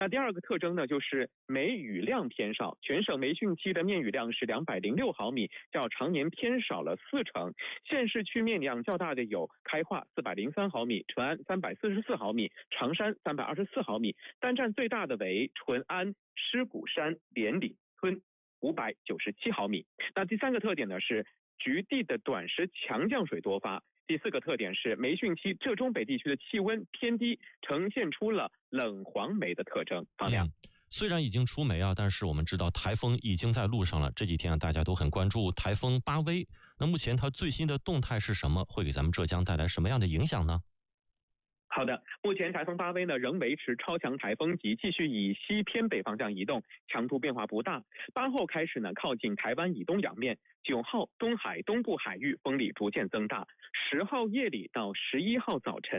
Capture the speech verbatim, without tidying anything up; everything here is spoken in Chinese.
那第二个特征呢，就是梅雨量偏少，全省梅汛期的面雨量是两百零六毫米，较常年偏少了四成。县市区面量较大的有开化四百零三毫米、淳安三百四十四毫米、常山三百二十四毫米，单占最大的为淳安、狮鼓山、连理村五百九十七毫米。那第三个特点呢是局地的短时强降水多发。第四个特点是梅汛期浙中北地区的气温偏低，呈现出了冷黄梅的特征。方亮、 嗯，虽然已经出梅啊，但是我们知道台风已经在路上了。这几天啊，大家都很关注台风巴威。那目前它最新的动态是什么？会给咱们浙江带来什么样的影响呢？ 好的，目前台风巴威呢仍维持超强台风级，继续以西偏北方向移动，强度变化不大。八号开始呢靠近台湾以东两面，九号东海东部海域风力逐渐增大，十号夜里到十一号早晨。